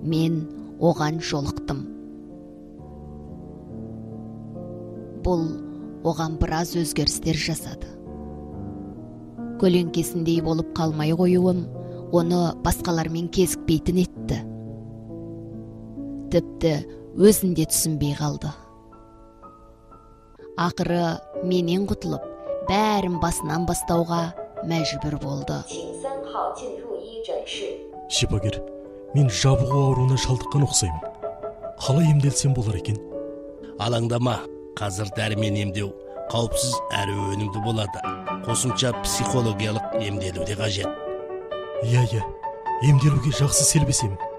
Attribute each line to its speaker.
Speaker 1: мен оған жолықтым. Бұл оған біраз өзгерістер жасады. Көлеңкесіндей болып қалмай қоюым оны басқалармен кезікпейтін етті. Тіпті өзінде түсінбей қалды. Ақыры менен құтылып, бәрін басынан бастауға мәжбүр болды.
Speaker 2: Шипагер, мен жабығу ауруына шалдыққан ұқсаймын. Қалай емделсем болар екен?
Speaker 3: Алаңдама, қазір дәрімен емдеу қауіпсіз әрі өнімді болады. Қосымша психологиялық емделу де қажет.
Speaker 2: Иә, емделуге жақсы селбесем.